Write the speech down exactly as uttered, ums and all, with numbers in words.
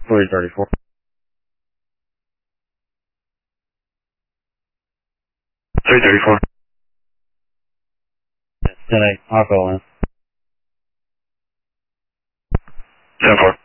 three thirty-four. three thirty-four. ten eight, I'll call in. ten four.